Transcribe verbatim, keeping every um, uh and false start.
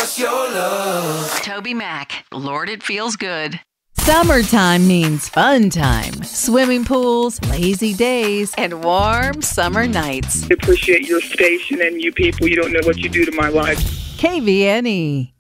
What's your love? Toby Mac, Lord, it feels good. Summertime means fun time. Swimming pools, lazy days, and warm summer nights. I appreciate your station and you people. You don't know what you do to my life. K V N E.